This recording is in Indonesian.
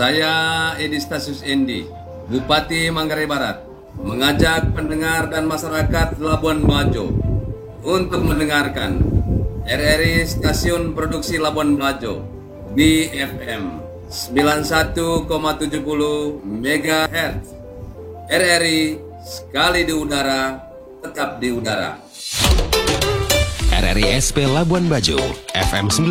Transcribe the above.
Saya Edi Stasius Endi, Bupati Manggarai Barat, mengajak pendengar dan masyarakat Labuan Bajo untuk mendengarkan RRI Stasiun Produksi Labuan Bajo BFM 91,70 MHz. RRI sekali di udara, tetap di udara. RRI SP Labuan Bajo FM 91,70